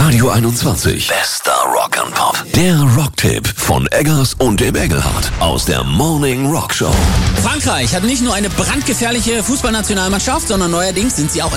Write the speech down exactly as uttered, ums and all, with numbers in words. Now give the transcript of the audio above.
Radio einundzwanzig. Bester Rock and Pop. Der Rocktipp von Eggers und dem Engelhardt aus der Morning Rock Show. Frankreich hat nicht nur eine brandgefährliche Fußballnationalmannschaft, sondern neuerdings sind sie auch